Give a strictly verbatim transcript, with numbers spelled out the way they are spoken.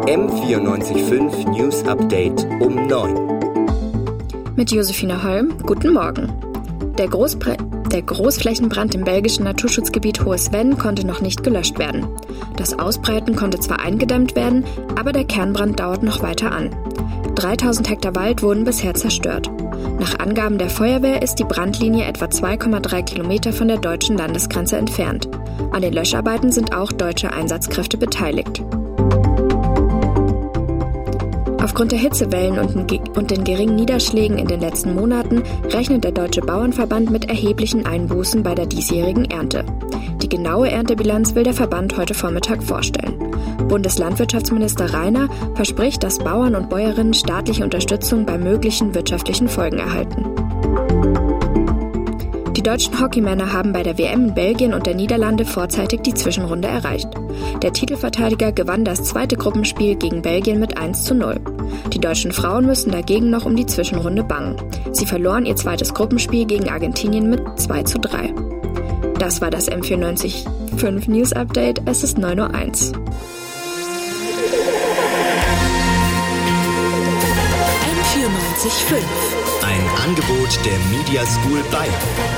M vierundneunzig Komma fünf News Update um neun. Mit Josephine Holm, guten Morgen. Der, Großbre- der Großflächenbrand im belgischen Naturschutzgebiet Hohes Venn konnte noch nicht gelöscht werden. Das Ausbreiten konnte zwar eingedämmt werden, aber der Kernbrand dauert noch weiter an. dreitausend Hektar Wald wurden bisher zerstört. Nach Angaben der Feuerwehr ist die Brandlinie etwa zwei Komma drei Kilometer von der deutschen Landesgrenze entfernt. An den Löscharbeiten sind auch deutsche Einsatzkräfte beteiligt. Aufgrund der Hitzewellen und den geringen Niederschlägen in den letzten Monaten rechnet der Deutsche Bauernverband mit erheblichen Einbußen bei der diesjährigen Ernte. Die genaue Erntebilanz will der Verband heute Vormittag vorstellen. Bundeslandwirtschaftsminister Rainer verspricht, dass Bauern und Bäuerinnen staatliche Unterstützung bei möglichen wirtschaftlichen Folgen erhalten. Die deutschen Hockeymänner haben bei der W M in Belgien und der Niederlande vorzeitig die Zwischenrunde erreicht. Der Titelverteidiger gewann das zweite Gruppenspiel gegen Belgien mit eins zu null. Die deutschen Frauen müssen dagegen noch um die Zwischenrunde bangen. Sie verloren ihr zweites Gruppenspiel gegen Argentinien mit zwei zu drei. Das war das M vierundneunzig Komma fünf News Update. Es ist neun Uhr eins. M vierundneunzig Komma fünf. Ein Angebot der Media School Bayern.